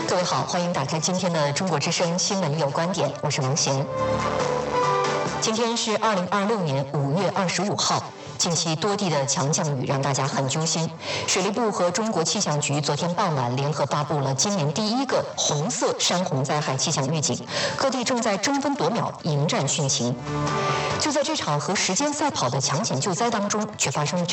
各位好，欢迎打开今天的中国之声新闻有观点，我是王贤。今天是2026年5月25号。近期多地的强降雨让大家很揪心。水利部和中国气象局昨天傍晚联合发布了今年第一个红色山洪灾害气象预警，各地正在争分夺秒迎战汛情。就在这场和时间赛跑的抢险救灾当中，却发生了